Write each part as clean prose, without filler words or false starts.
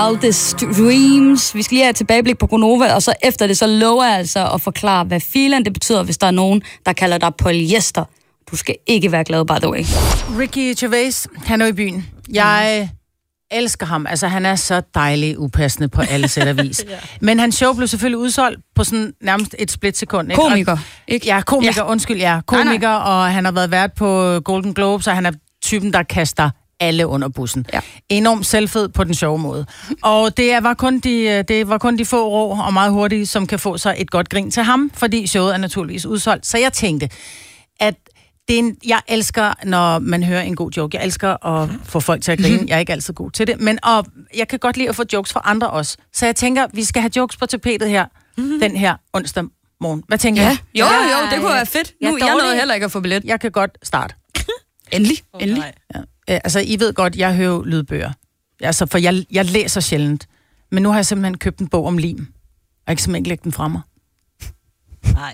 Wildest Dreams. Vi skal lige have et tilbageblik på Gonova, og så efter det, så lover jeg altså at forklare, hvad filen det betyder, hvis der er nogen, der kalder dig polyester. Du skal ikke være glad, by the way. Ricky Gervais, han er i byen. Jeg elsker ham. Altså, han er så dejlig upassende på alle sæt og vis. Ja. Men hans show blev selvfølgelig udsolgt på sådan nærmest et splitsekund. Ikke? Komiker, ikke? Ja, komiker, undskyld, ja. Komiker, og han har været vært på Golden Globes, og han er typen, der kaster alle under bussen. Ja. Enormt selvfed på den sjove måde. Og det var kun de få rå og meget hurtige, som kan få sig et godt grin til ham, fordi showet er naturligvis udsolgt. Så jeg tænkte, at jeg elsker, når man hører en god joke. Jeg elsker at få folk til at grine. Jeg er ikke altid god til det, men jeg kan godt lide at få jokes fra andre også. Så jeg tænker, vi skal have jokes på tapetet her, den her onsdag morgen. Hvad tænker jeg? Jo, det kunne være fedt. Nu jeg nåede heller ikke at få billet. Jeg kan godt starte. Endelig. Ja. Altså, I ved godt, jeg hører lydbøger. Altså, for jeg læser sjældent. Men nu har jeg simpelthen købt en bog om lim. Og jeg kan simpelthen ikke lægge den fra mig. Nej,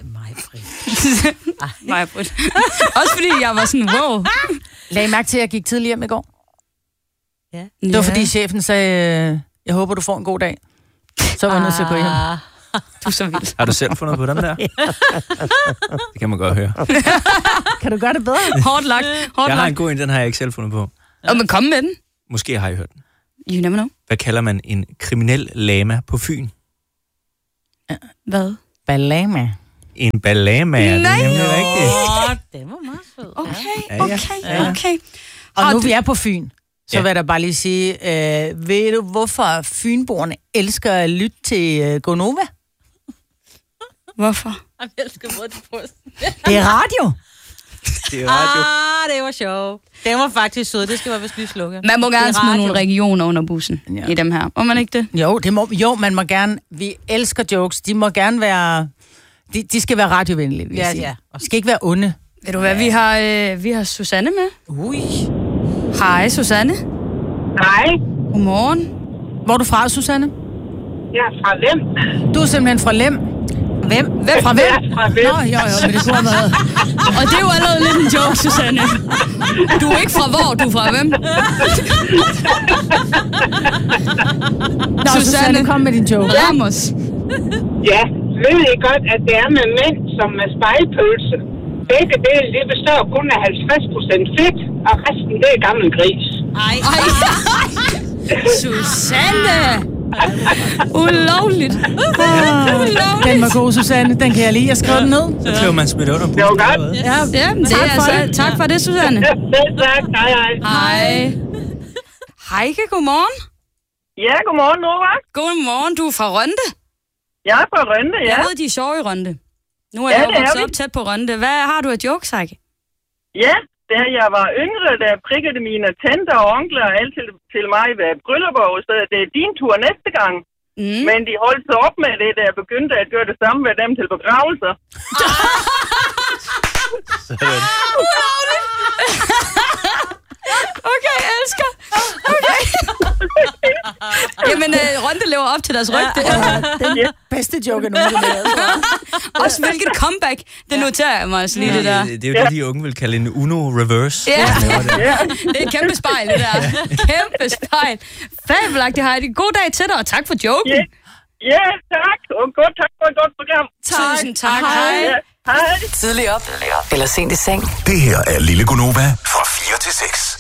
Majbrit. Også fordi jeg var sådan, wow. Lagde mærke til, at jeg gik tidligere hjem i går. Ja. Det var fordi chefen sagde, jeg håber, du får en god dag. Så var jeg nødt til at gå hjem. Du er så vild. Har du selv fundet på dem der? Det kan man godt høre. Kan du gøre det bedre? Hårdt lagt. Jeg har en god en, den har jeg ikke selv fundet på. Men kom med den. Måske har I hørt den. You never know. Hvad kalder man en kriminel lama på Fyn? Hvad? Balama. En balama, det er nemlig rigtigt. Det var meget sød. Okay. Og nu vi er på Fyn, så vil jeg da bare lige sige, ved du, hvorfor fynboerne elsker at lytte til Gonova? Hvorfor? Jeg elsker måde, du prøver. Det er radio. Det er radio. Det var sjovt. Den var faktisk sød. Det skal være, hvis vi slukker. Man må gerne smide nogle regioner under bussen i dem her. Må man ikke det? Jo, man må gerne. Vi elsker jokes. De må gerne være. De skal være radiovenlige, vil jeg sige. De skal ikke være onde. Ved du hvad, vi har Susanne med. Ui. Hej, Susanne. Hej. Godmorgen. Hvor er du fra, Susanne? Jeg er fra Lem. Du er simpelthen fra Lem. Hvem? Fra hvem? Jeg er fra Lem. Nå, jo, men det kunne have været. Og det er jo allerede lidt en joke, Susanne. Du er ikke fra hvor, du er fra hvem? Nå, Susanne, kom med din joke. Ramos. Ja, ved I godt, at det er med mænd som med spejlpølse. Begge dele, det består kun af 50% fedt, og resten, det er gammel gris. Ej. Susanne! Ulovligt. Den var god, Susanne. Den kan jeg lide. Jeg skrev den ned. Så blev man smidt under Det var godt. Ja, det er altså, tak for det, Susanne. Tak. Hej. Heike, godmorgen. Ja, godmorgen, Nora. Godmorgen, du er fra Rønde. Jeg er fra Rønde, ja. Jeg ved, de er sjove i Rønde. Nu er jeg jo vokset op tæt på Rønde. Hvad har du af jokes, Heike? Ja, da jeg var yngre, der prikkede mine tanter og onkler og alt til mig ved bryllupper, så det er din tur næste gang. Men de holdt sig op med det, da jeg begyndte at gøre det samme med dem til begravelser. Sådan. Okay, jeg elsker. Okay. Jamen, Rønde lever op til deres rygte. Den bedste joke, nogen har lavet. Også hvilket comeback. Det noterer jeg mig også lige, det der. Det er jo det, de unge vil kalde en Uno-reverse. Ja, det er et kæmpe spejl, det der. Kæmpe spejl. Fabelagtigt, Heidi. God dag til dig, og tak for joken. Ja, tak. Og tak for et godt program. Tusind tak. Hej. Hej. Tidlig op, eller sent i seng. Det her er Lille Gonova fra 4 til 6.